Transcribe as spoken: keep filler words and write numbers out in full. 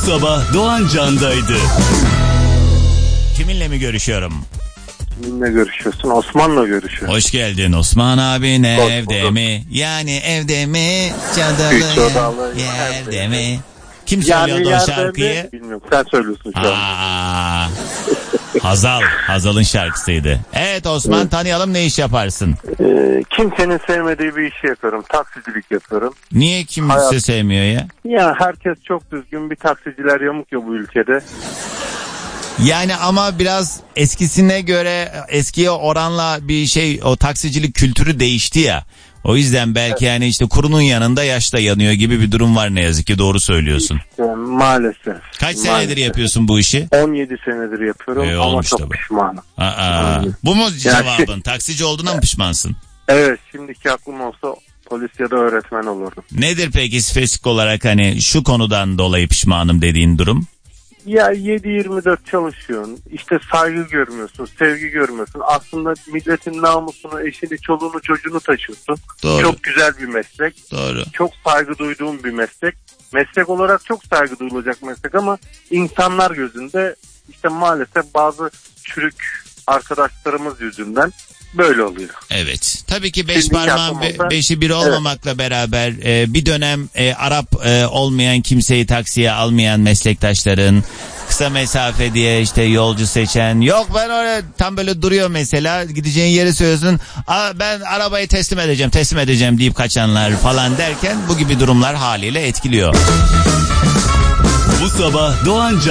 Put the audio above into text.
sabah Doğan Can'daydı. Kiminle mi görüşüyorum? Kiminle görüşüyorsun? Osman'la görüşüyorsun. Hoş geldin Osman abin Hoş evde bulduk. mi? Yani evde mi? Çadalı, Üç odalı yerde evde. mi? Kim Yani söylüyordu o yerde şarkıyı? mi? Bilmiyorum. Sen söylüyorsun şu an. Aa, Hazal. Hazal'ın şarkısıydı. Evet Osman, Evet. tanıyalım, ne iş yaparsın? Ee, kimsenin sevmediği bir işi yapıyorum. Taksicilik yapıyorum. Niye kimse Hayat- sevmiyor ya? Ya herkes çok düzgün, bir taksiciler yamuk ya bu ülkede. Yani ama biraz eskisine göre, eskiye oranla bir şey, o taksicilik kültürü değişti ya. O yüzden belki yani işte kurunun yanında yaş da yanıyor gibi bir durum var, ne yazık ki, doğru söylüyorsun. İşte, maalesef. Kaç senedir Maalesef. yapıyorsun bu işi? on yedi senedir yapıyorum Ee, ama olmuş çok tabii. pişmanım. Aa, bu mu cevabın? Taksici olduğuna mı pişmansın? Evet, şimdiki aklım olsa polis ya da öğretmen olurdum. Nedir peki spesifik olarak hani şu konudan dolayı pişmanım dediğin durum? Ya yedi yirmi dört çalışıyorsun. İşte saygı görmüyorsun, sevgi görmüyorsun. Aslında milletin namusunu, eşini, çoluğunu, çocuğunu taşıyorsun. Doğru. Çok güzel bir meslek. Doğru. Çok saygı duyduğum bir meslek. Meslek olarak çok saygı duyulacak meslek ama insanlar gözünde işte maalesef bazı çürük arkadaşlarımız yüzünden böyle oluyor. Evet. Tabii ki beş Şimdiki parmağın aklım be- olsa- beşi bir olmamakla beraber e, bir dönem e, Arap e, olmayan kimseyi taksiye almayan meslektaşların, kısa mesafe diye işte yolcu seçen, yok ben oraya tam böyle duruyor mesela, gideceğin yeri söylüyorsun, "Aa, ben arabayı teslim edeceğim teslim edeceğim" deyip kaçanlar falan derken bu gibi durumlar haliyle etkiliyor. Bu sabah Doğan Can